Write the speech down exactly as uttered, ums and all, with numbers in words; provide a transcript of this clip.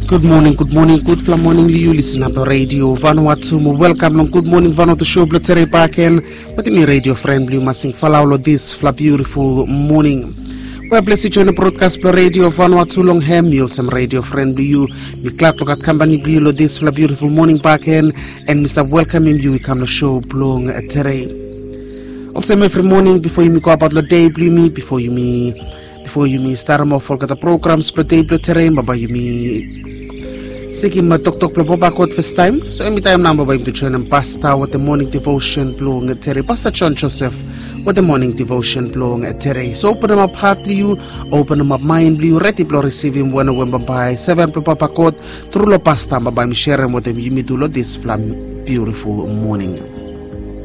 Good morning, good morning, good fla morning liu listen up radio Vanuatu mo welcome long good morning Vanuatu show blatere baken but me radio friend liu masing falaulo this fla beautiful morning. Well, bless you join the broadcast per radio Vanuatu long hem you'll some radio friend liu mi clat look at company liu this fla beautiful morning baken and Mister welcoming you we come the show blong today. Also every morning before you me go about the day blue me before you me before you me start mo for the programs per day blatere baba you me Sige matok-tok plo po bakot first time. So every time number ba to join ang pasta with the morning devotion plong at tere. Pastor John Joseph with the morning devotion plong at tere. So open them up heart liu, open them up mind liu, ready plo receive him when when bambay. Seven plo bakot, trulo pasta mabay mi share with them yimidulo this flam beautiful morning.